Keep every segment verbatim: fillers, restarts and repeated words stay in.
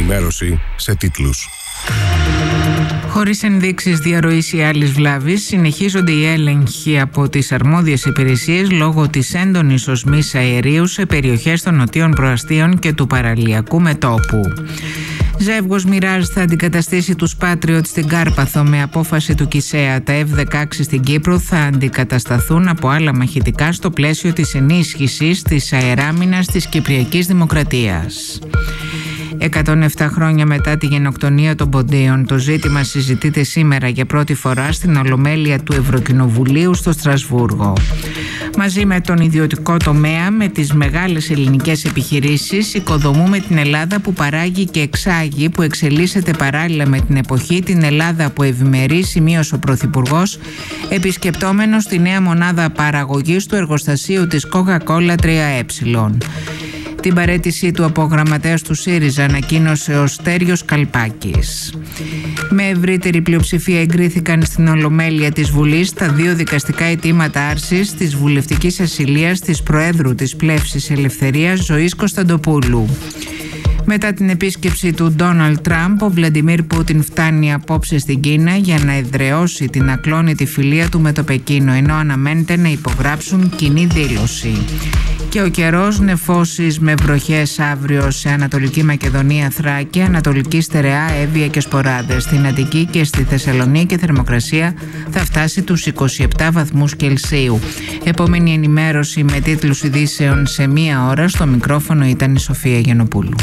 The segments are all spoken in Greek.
Ενημέρωση σε τίτλους. Χωρίς ενδείξεις διαρροής ή άλλης βλάβης, συνεχίζονται οι έλεγχοι από τις αρμόδιες υπηρεσίες λόγω της έντονης οσμής αερίου σε περιοχές των νοτίων προαστίων και του παραλιακού μετώπου. Ζεύγος Mirage θα αντικαταστήσει τους Patriot στην Κάρπαθο με απόφαση του ΚΙΣΕΑ. Τα εφ δεκαέξι στην Κύπρο θα αντικατασταθούν από άλλα μαχητικά στο πλαίσιο της ενίσχυσης της αεράμινας της Κυπριακής Δημοκρατίας. εκατόν επτά χρόνια μετά τη γενοκτονία των Ποντίων, το ζήτημα συζητείται σήμερα για πρώτη φορά στην Ολομέλεια του Ευρωκοινοβουλίου στο Στρασβούργο. Μαζί με τον ιδιωτικό τομέα, με τις μεγάλες ελληνικές επιχειρήσεις, οικοδομούμε την Ελλάδα που παράγει και εξάγει, που εξελίσσεται παράλληλα με την εποχή, την Ελλάδα που ευημερεί, σημείωσε ο Πρωθυπουργός, επισκεπτόμενος τη νέα μονάδα παραγωγής του εργοστασίου της Coca-Cola τρία ε. Την παραίτησή του από γραμματέας του ΣΥΡΙΖΑ ανακοίνωσε ο Στέριος Καλπάκης. Με ευρύτερη πλειοψηφία εγκρίθηκαν στην Ολομέλεια της Βουλής τα δύο δικαστικά αιτήματα άρσης της βουλευτικής ασυλίας της Προέδρου της Πλεύσης Ελευθερίας Ζωής Κωνσταντοπούλου. Μετά την επίσκεψη του Ντόναλντ Τραμπ, ο Βλαντιμίρ Πούτιν φτάνει απόψε στην Κίνα για να εδραιώσει την ακλόνητη φιλία του με το Πεκίνο, ενώ αναμένεται να υπογράψουν κοινή δήλωση. Και ο καιρός, νεφώσεις με βροχές αύριο σε Ανατολική Μακεδονία, Θράκη, Ανατολική Στερεά, Εύβοια και Σποράδες. Στην Αττική και στη Θεσσαλονίκη η θερμοκρασία θα φτάσει τους είκοσι επτά βαθμούς Κελσίου. Επόμενη ενημέρωση με τίτλους ειδήσεων σε μία ώρα. Στο μικρόφωνο ήταν η Σοφία Γιαννοπούλου.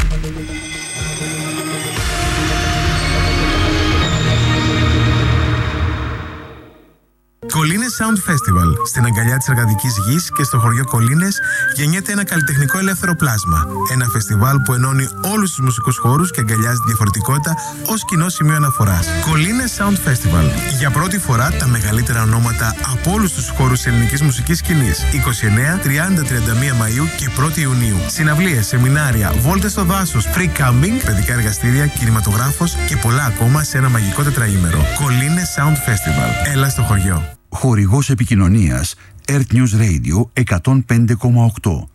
Κολλήνες Sound Festival. Στην αγκαλιά της εργατικής γης και στο χωριό Κολλήνες γεννιέται ένα καλλιτεχνικό ελεύθερο πλάσμα. Ένα φεστιβάλ που ενώνει όλους τους μουσικούς χώρους και αγκαλιάζει τη διαφορετικότητα ως κοινό σημείο αναφοράς. Κολλήνες Sound Festival. Για πρώτη φορά τα μεγαλύτερα ονόματα από όλους τους χώρους της ελληνικής μουσικής σκηνής. είκοσι εννέα, τριάντα, τριάντα μία Μαΐου και πρώτη Ιουνίου. Συναυλίες, σεμινάρια, βόλτες στο δάσος, free camping, παιδικά εργαστήρια, κινηματογράφος και πολλά ακόμα σε ένα μαγικό τετραήμερο. Κολλήνες Sound Festival. Έλα στο χωριό. Χορηγός επικοινωνίας Earth News Radio εκατόν πέντε κόμμα οκτώ.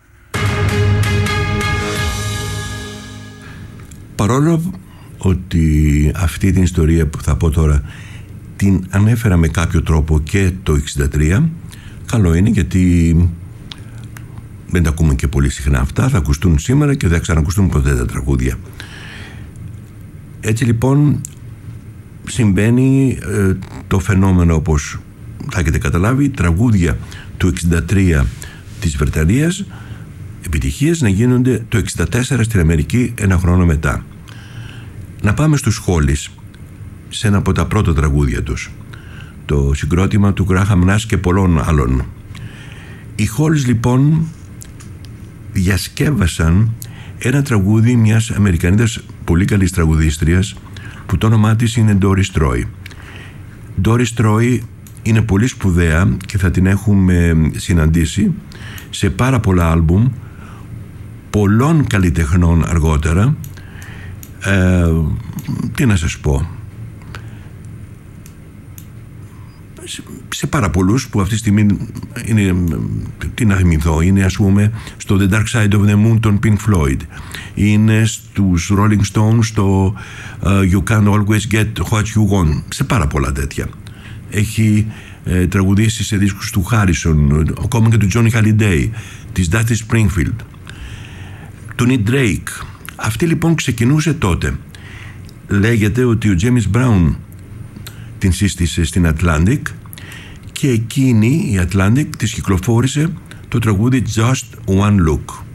Παρόλο ότι αυτή την ιστορία που θα πω τώρα την ανέφερα με κάποιο τρόπο και το εξήντα τρία, καλό είναι γιατί δεν τα ακούμε και πολύ συχνά αυτά, θα ακουστούν σήμερα και δεν θα ξανακουστούν ποτέ τα τραγούδια. Έτσι λοιπόν συμβαίνει ε, το φαινόμενο, όπως θα έχετε καταλάβει, τραγούδια του εξήντα τρία της Βρετανίας, επιτυχίες, να γίνονται το εξήντα τέσσερα στην Αμερική, ένα χρόνο μετά. Να πάμε στους Hollies, σε ένα από τα πρώτα τραγούδια τους, το συγκρότημα του Graham Nash και πολλών άλλων. Οι Hollies λοιπόν διασκεύασαν ένα τραγούδι μιας Αμερικανίδας πολύ καλής τραγουδίστριας που το όνομά της είναι Doris Troy. Doris Troy είναι πολύ σπουδαία και θα την έχουμε συναντήσει σε πάρα πολλά άλμπουμ πολλών καλλιτεχνών αργότερα. Ε, τι να σας πω, σε, σε πάρα πολλούς που αυτή τη στιγμή είναι, τι να θυμηθώ, είναι ας πούμε στο The Dark Side of the Moon των Pink Floyd, είναι στους Rolling Stones στο uh, You Can't Always Get What You Want, σε πάρα πολλά τέτοια. Έχει ε, τραγουδήσει σε δίσκους του Harrison, ακόμα και του Johnny Hallyday, της Dusty Springfield, του Nick Drake. Αυτή λοιπόν ξεκινούσε τότε. Λέγεται ότι ο James Brown την σύστησε στην Atlantic και εκείνη η Atlantic της κυκλοφόρησε το τραγούδι Just One Look.